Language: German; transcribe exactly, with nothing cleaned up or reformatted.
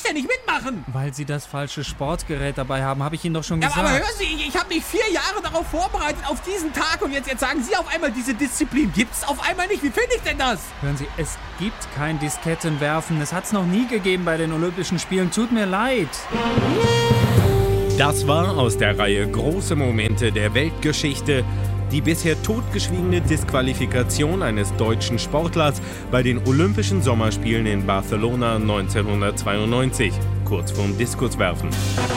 denn nicht mitmachen? Weil Sie das falsche Sportgerät dabei haben, habe ich Ihnen doch schon Ja, gesagt. aber hören Sie, ich, ich habe mich vier Jahre darauf vorbereitet, auf diesen Tag. Und jetzt, jetzt sagen Sie auf einmal, diese Disziplin gibt's auf einmal nicht. Wie finde ich denn das? Hören Sie, es gibt kein Diskettenwerfen. Es hat's noch nie gegeben bei den Olympischen Spielen. Tut mir leid. Das war aus der Reihe Große Momente der Weltgeschichte die bisher totgeschwiegene Disqualifikation eines deutschen Sportlers bei den Olympischen Sommerspielen in Barcelona neunzehnhundertzweiundneunzig, kurz vorm Diskuswerfen.